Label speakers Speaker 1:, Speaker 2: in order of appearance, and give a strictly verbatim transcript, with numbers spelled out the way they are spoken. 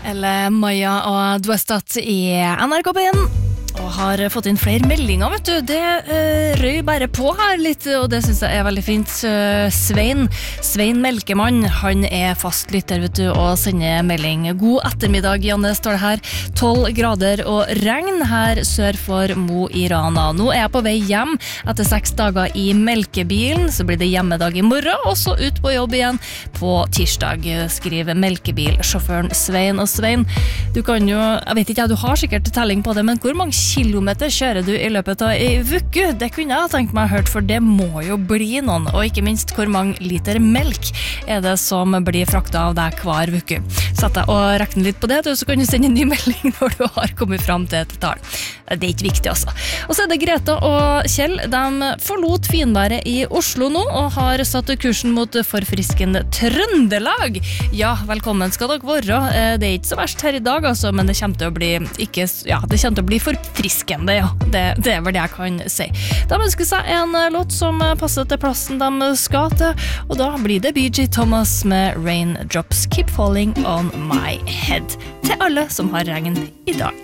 Speaker 1: Eller Maja og Dwestat i N R K P1 og har fått inn flere meldinger, vet du. Det uh, røy bare på her litt, og det synes jeg er veldig fint. Uh, Svein, Svein Melkemann, han er fast lytter, vet du, og sender melding. God ettermiddag, Janne, står det her. tolv grader og regn her sør for Mo i Rana. Nå er jeg på vei hjem etter seks dager i melkebilen, så blir det hjemmedag i morgen, og så ut på jobb igjen på tirsdag, skriver melkebilsjåføren Svein. Og Svein, du kan jo, jeg vet ikke, du har sikkert telling på det, men hvor mange kilometer kjører du i løpet av en uke? Det kunne jeg ha tenkt meg hørt, for det må jo bli noen, og ikke minst hvor mange liter melk er det som blir fraktet av deg hver uke. Sett deg og rekne litt på det, så kan du sende en ny melding når du har kommet frem til et tall. Det er ikke viktig altså. Og så er det Greta og Kjell, de forlot finværet i Oslo nå, og har satt kursen mot forfriskende Trøndelag. Ja, velkommen skal dere være. Det er ikke så verst her i dag altså, men det kommer til å bli ikke, ja, det kommer til å bli forfriskende, ja. Det, det er vel det jeg kan si. De ønsker seg en låt som passer til plassen de skal til, og da blir det B J Thomas med Raindrops Keep Falling on My Head. Til alle som har regn i dag.